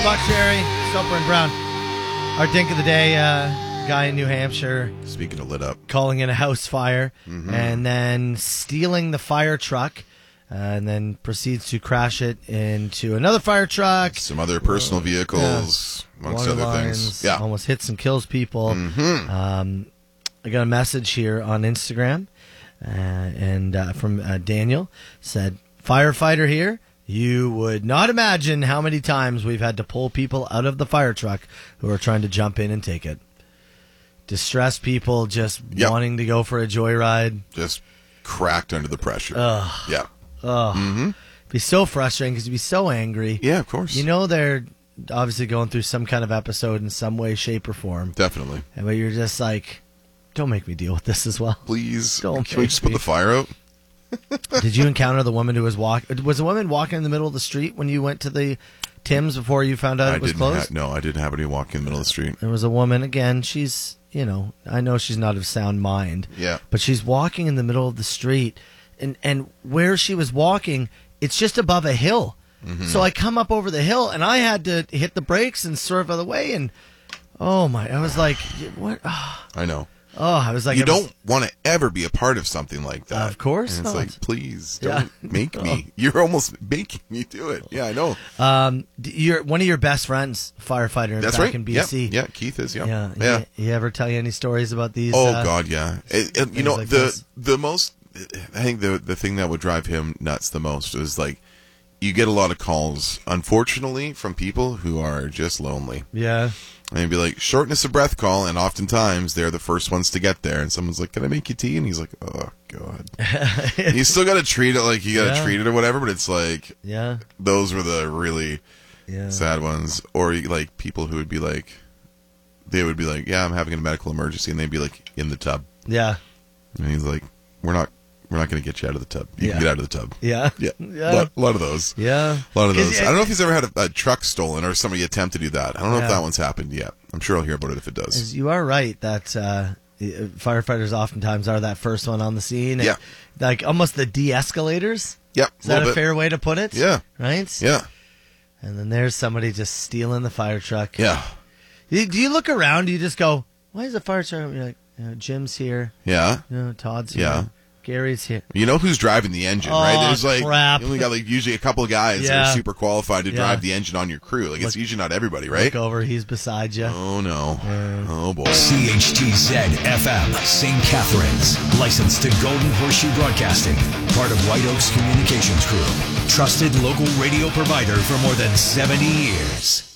Buck Cherry, Soper and Brown. Our dink of the day, guy in New Hampshire. Speaking of lit up. Calling in a house fire and then stealing the fire truck and then proceeds to crash it into another fire truck. Some other personal vehicles, amongst water other lines, things. Yeah. Almost hits and kills people. I got a message here on Instagram and from Daniel. Said, firefighter here. You would not imagine how many times we've had to pull people out of the fire truck who are trying to jump in and take it. Distressed people just wanting to go for a joyride. Just cracked under the pressure. Yeah. Be so frustrating because you'd be so angry. Yeah, of course. You know they're obviously going through some kind of episode in some way, shape, or form. Definitely. But you're just like, don't make me deal with this as well. Please. Don't Can we just put the fire out? Did you encounter the woman who was walking? Was the woman walking in the middle of the street when you went to the Tim's before you found out it was closed? No, I didn't have any walking in the middle of the street. There was a woman, again, she's, I know she's not of sound mind. Yeah. But she's walking in the middle of the street, and where she was walking, it's just above a hill. So I come up over the hill, and I had to hit the brakes and swerve out of the way, and I was like, what? I know. I was like, you don't want to ever be a part of something like that. Of course and it's not. like, please don't make me. You're almost making me do it. Yeah, I know. One of your best friends, firefighter back in BC. Yeah, Keith is. Yeah. He ever tell you any stories about these? Oh God, yeah. Like the most. I think the thing that would drive him nuts the most is like, you get a lot of calls, unfortunately, from people who are just lonely. Yeah. And he'd be like, shortness of breath call, and oftentimes they're the first ones to get there. And someone's like, can I make you tea? And he's like, oh, God. You still got to treat it like you got to treat it or whatever, but it's like, those were the really sad ones. Or like people who would be like, yeah, I'm having a medical emergency, and they'd be like, in the tub. Yeah. And he's like, we're not going to get you out of the tub. You can get out of the tub. Yeah. Yeah. A lot of those. Yeah. A lot of those. I don't know if he's ever had a truck stolen or somebody attempt to do that. I don't know if that one's happened yet. I'm sure I'll hear about it if it does. You are right that firefighters oftentimes are that first one on the scene. Yeah. Like almost the de-escalators. Yep. Is that a fair way to put it? Yeah. Right? Yeah. And then there's somebody just stealing the fire truck. Yeah. Do you look around? Do you just go, why is the fire truck? You're like, Jim's here. Yeah. Todd's here. Yeah. Gary's here. You know who's driving the engine, right? There's like crap. you only got like usually a couple of guys that are super qualified to drive the engine on your crew. Like it's usually not everybody, right? Look over, he's beside you. Oh no. Oh boy. CHTZ FM, St. Catharines. Licensed to Golden Horseshoe Broadcasting. Part of White Oaks Communications Group. Trusted local radio provider for more than 70 years.